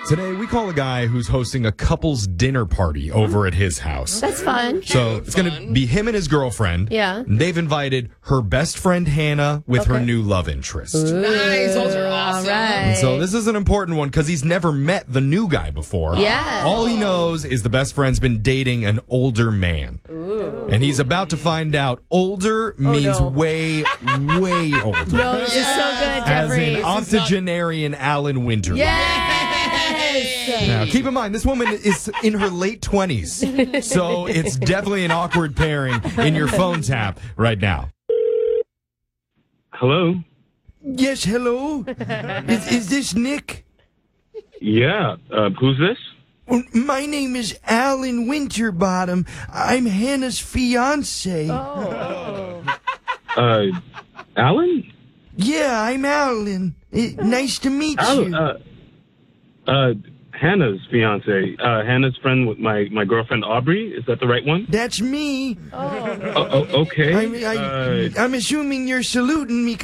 Today, we call a guy who's hosting a couple's dinner party over at his house. That's fun. So it's going to be him and his girlfriend. Yeah. And they've invited her best friend, Hannah, with her new love interest. Nice. Those are awesome. All right. So this is an important one because he's never met the new guy before. Yeah. All he knows is the best friend's been dating an older man. Ooh. And he's about to find out older means way, way older. No, this is so good, As Jeffrey. in octogenarian Alan Winter. Yes. Now, keep in mind, this woman is in her late 20s. So it's definitely an awkward pairing in your phone tap right now. Hello? Yes, hello? Is this Nick? Yeah. Who's this? Well, my name is Alan Winterbottom. I'm Hannah's fiance. Alan? Yeah, I'm Alan. Nice to meet you. Hannah's fiance. Hannah's friend with my girlfriend Aubrey. Is that the right one? That's me. Okay. I'm assuming you're saluting me